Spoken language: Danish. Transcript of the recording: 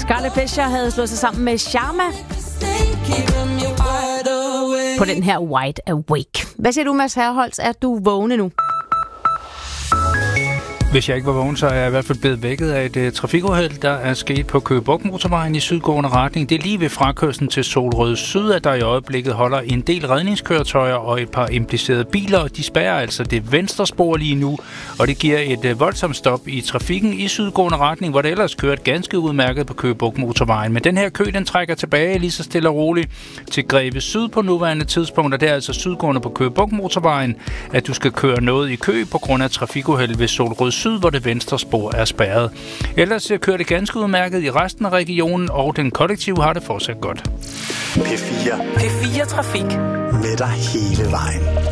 Scarlet Pleasure havde slået sig sammen med Sharma på den her Wide Awake. Hvad siger du, Mads Herholtz? Er du vågne nu? Hvis jeg ikke var vågen, så er jeg i hvert fald blevet vækket af et trafikuheld, der er sket på Køge Bugt Motorvejen i sydgående retning. Det er lige ved frakørslen til Solrød Syd, at der i øjeblikket holder en del redningskøretøjer og et par implicerede biler. De spærrer altså det venstre spor lige nu, og det giver et voldsomt stop i trafikken i sydgående retning, hvor det ellers kører ganske udmærket på Køge Bugt Motorvejen. Men den her kø, den trækker tilbage lige så stille og roligt til Greve Syd på nuværende tidspunkt, og det er altså sydgående på Køge Bugt Motorvejen, at du skal køre noget i kø på grund af trafikuheld ved Solrød Syd, hvor det venstre spor er spærret. Ellers kører det ganske udmærket i resten af regionen, og den kollektive har det fortsat godt. P4 Trafik. Med dig hele vejen.